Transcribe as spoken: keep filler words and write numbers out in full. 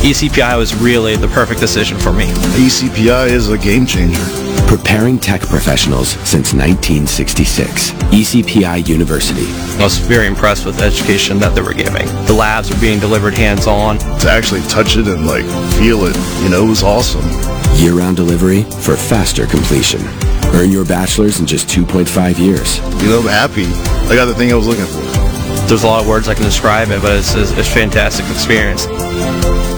E C P I was really the perfect decision for me. E C P I is a game changer. Preparing tech professionals since nineteen sixty-six. E C P I University. I was very impressed with the education that they were giving. The labs were being delivered hands-on. To actually touch it and like feel it, you know, it was awesome. Year-round delivery for faster completion. Earn your bachelor's in just two point five years. You know, I'm happy. I got the thing I was looking for. There's a lot of words I can describe it, but it's, it's, it's a fantastic experience.